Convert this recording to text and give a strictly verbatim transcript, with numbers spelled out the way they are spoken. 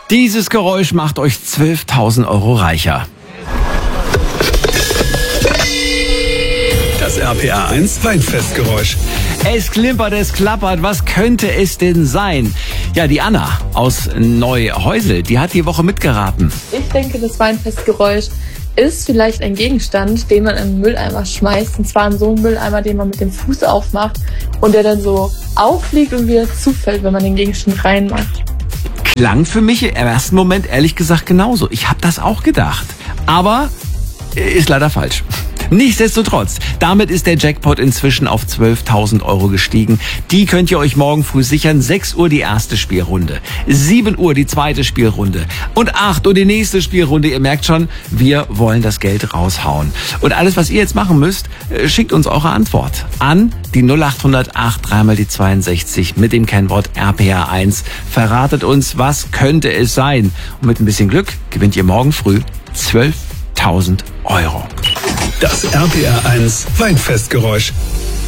Dieses Geräusch macht euch zwölftausend Euro reicher. Das R P R eins Weinfestgeräusch. Es klimpert, es klappert. Was könnte es denn sein? Ja, die Anna aus Neuhäusel, die hat die Woche mitgeraten. Ich denke, das Weinfestgeräusch ist vielleicht ein Gegenstand, den man in den Mülleimer schmeißt. Und zwar in so einen Mülleimer, den man mit dem Fuß aufmacht und der dann so auffliegt und wieder zufällt, wenn man den Gegenstand reinmacht. Klang für mich im ersten Moment ehrlich gesagt genauso. Ich habe das auch gedacht. Aber ist leider falsch. Nichtsdestotrotz, damit ist der Jackpot inzwischen auf zwölftausend Euro gestiegen. Die könnt ihr euch morgen früh sichern. sechs Uhr die erste Spielrunde, sieben Uhr die zweite Spielrunde und acht Uhr die nächste Spielrunde. Ihr merkt schon, wir wollen das Geld raushauen. Und alles, was ihr jetzt machen müsst, schickt uns eure Antwort an die null acht hundert acht dreimal die zweiundsechzig mit dem Kennwort R P R eins. Verratet uns, was könnte es sein? Und mit ein bisschen Glück gewinnt ihr morgen früh zwölftausend Euro. Das R P R eins Weinfestgeräusch.